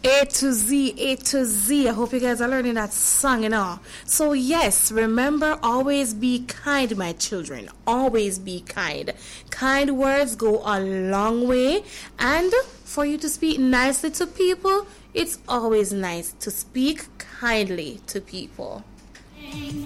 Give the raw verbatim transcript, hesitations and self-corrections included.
A to Z, A to Z. I hope you guys are learning that song, you know. So yes, remember, always be kind, my children. Always be kind. Kind words go a long way. And for you to speak nicely to people, it's always nice to speak kindly to people.